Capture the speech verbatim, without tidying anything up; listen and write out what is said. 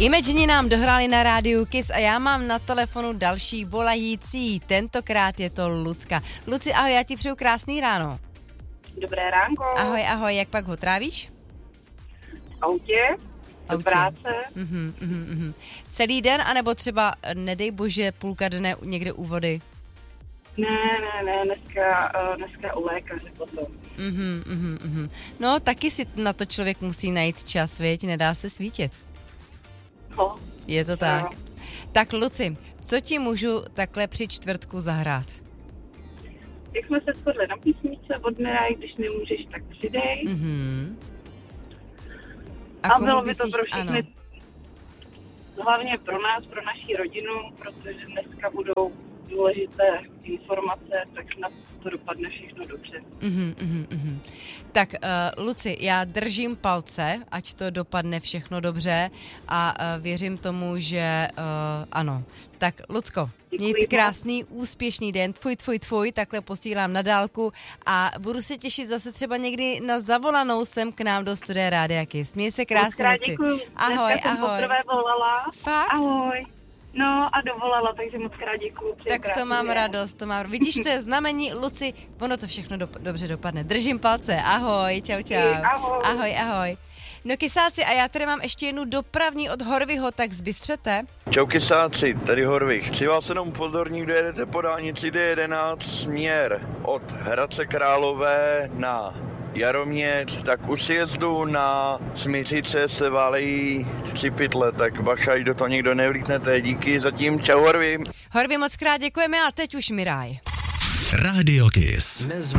Imagine nám dohráli na rádiu Kiss a já mám na telefonu další volající. Tentokrát je to Lucka. Luci, ahoj, já ti přeju krásný ráno. Dobré ránko. Ahoj, ahoj, jak pak ho trávíš? V autě, do Autě. práce. Uhum, uhum, uhum. Celý den, anebo třeba, nedej bože, půlka dne někde u vody? Ne, ne, ne, dneska, uh, dneska u lékaře potom. Uhum, uhum, uhum. No, taky si na to člověk musí najít čas, věď, nedá se svítit. No. Je to tak. No. Tak Luci, co ti můžu takhle při čtvrtku zahrát? Jak jsme se shodli na písničce od Miraj, když nemůžeš, tak přidej. Mhm. A, A komu bylo by bys to jí- pro všechny, ano. hlavně pro nás, pro naši rodinu, protože dneska budou důležité informace, tak snad to dopadne všechno dobře. Uhum, uhum, uhum. Tak, uh, Luci, já držím palce, ať to dopadne všechno dobře a uh, věřím tomu, že uh, ano. Tak, Lucko, Děkuji měj moc. krásný, úspěšný den, tvůj, tvůj, tvůj, takhle posílám na dálku a budu se těšit zase třeba někdy na zavolanou sem k nám do studia Rádia Kiss. Měj se krásně, Mockrát Luci. děkuju. Ahoj, Dneska jsem ahoj. poprvé volala. Fakt? Ahoj. No a dovolala, takže moc krát děkuju. Přeji Tak to krásný mám den. radost, to mám. Vidíš, to je znamení, Luci, ono to všechno do, dobře dopadne. Držím palce, ahoj, čau, čau. Ahoj. Ahoj, ahoj. No kysáci, a já tady mám ještě jednu dopravní od Horvyho, tak zbystřete. Čau kysáci, tady Horvich. Chci vás jenom upozornit, kdo jedete po dálnici D jedenáct směr od Hradce Králové na Jaroměř, tak u sjezdu na Smířice se válejí tři pytle, tak bacha, do toho někdo nevlítnete. Díky, zatím čau Horvy. Horvy, moc krát děkujeme a teď už Miraj. Radio Kiss.